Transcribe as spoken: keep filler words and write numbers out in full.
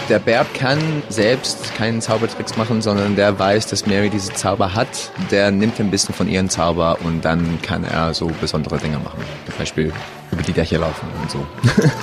Der Bert kann selbst keinen Zaubertricks machen, sondern der weiß, dass Mary diese Zauber hat. Der nimmt ein bisschen von ihren Zauber und dann kann er so besondere Dinge machen. Zum Beispiel über die Dächer laufen und so.